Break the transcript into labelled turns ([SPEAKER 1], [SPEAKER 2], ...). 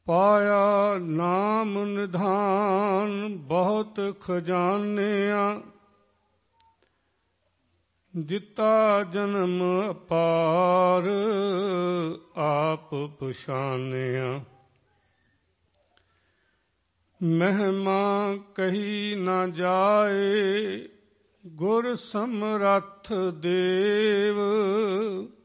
[SPEAKER 1] ਪਾਇਆ ਨਾਮ ਨਿਧਾਨ ਬਹੁਤ ਖਜ਼ਾਨਿਆਂ, ਦਿੱਤਾ ਜਨਮ ਅਪਾਰ ਆਪ ਪਛਾਨਿਆ। ਮਹਿਮਾ ਕਹੀ ਨਾ ਜਾਏ ਗੁਰ ਸਮਰੱਥ ਦੇਵ,